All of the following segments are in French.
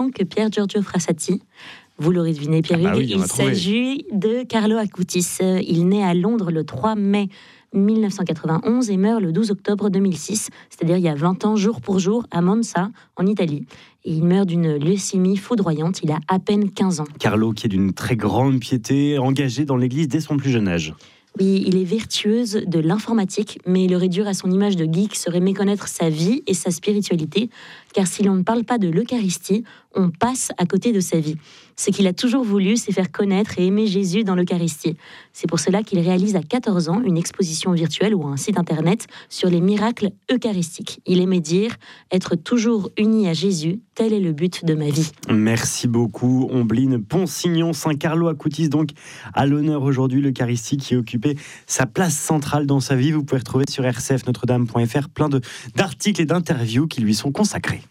que Pier Giorgio Frassati. Vous l'aurez deviné, Pierre-Hugues, il s'agit de Carlo Acutis. Il naît à Londres le 3 mai 1991 et meurt le 12 octobre 2006, c'est-à-dire il y a 20 ans, jour pour jour, à Monza, en Italie. Et il meurt d'une leucémie foudroyante, il a à peine 15 ans. Carlo, qui est d'une très grande piété, engagé dans l'Église dès son plus jeune âge. Oui, il est vertueuse de l'informatique, mais le réduire à son image de geek serait méconnaître sa vie et sa spiritualité, car si l'on ne parle pas de l'Eucharistie, on passe à côté de sa vie. Ce qu'il a toujours voulu, c'est faire connaître et aimer Jésus dans l'Eucharistie. C'est pour cela qu'il réalise à 14 ans une exposition virtuelle ou un site internet sur les miracles eucharistiques. Il aimait dire « Être toujours uni à Jésus, tel est le but de ma vie ». Merci beaucoup, Ombline Ponsignon. Saint Carlo Acutis, donc, à l'honneur aujourd'hui, l'Eucharistie qui occupait sa place centrale dans sa vie. Vous pouvez retrouver sur rcfnotredame.fr plein d'articles et d'interviews qui lui sont consacrés.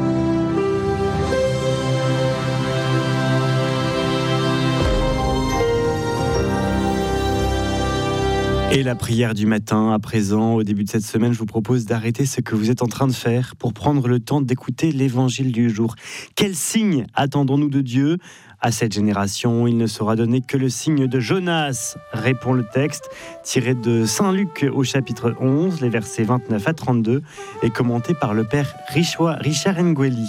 Et la prière du matin, à présent, au début de cette semaine, je vous propose d'arrêter ce que vous êtes en train de faire pour prendre le temps d'écouter l'évangile du jour. Quel signe attendons-nous de Dieu ? À cette génération, il ne sera donné que le signe de Jonas, répond le texte, tiré de Saint Luc au chapitre 11, les versets 29 à 32, et commenté par le père Richard Ngueli.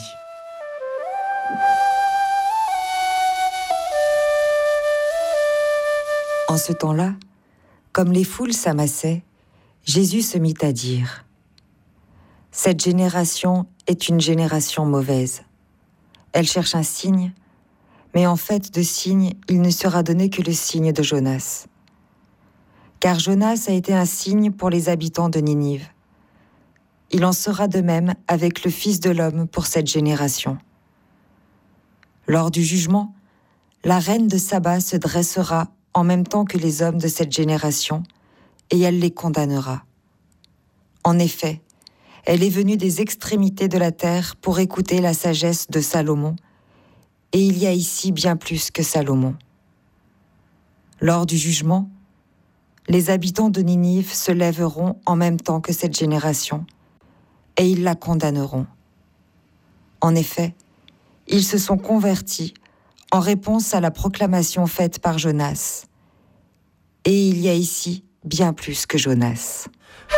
En ce temps-là, comme les foules s'amassaient, Jésus se mit à dire : « Cette génération est une génération mauvaise. Elle cherche un signe, mais en fait de signe, il ne sera donné que le signe de Jonas. Car Jonas a été un signe pour les habitants de Ninive. Il en sera de même avec le Fils de l'homme pour cette génération. Lors du jugement, la reine de Saba se dressera en même temps que les hommes de cette génération, et elle les condamnera. En effet, elle est venue des extrémités de la terre pour écouter la sagesse de Salomon, et il y a ici bien plus que Salomon. Lors du jugement, les habitants de Ninive se lèveront en même temps que cette génération, et ils la condamneront. En effet, ils se sont convertis en réponse à la proclamation faite par Jonas. Et il y a ici bien plus que Jonas.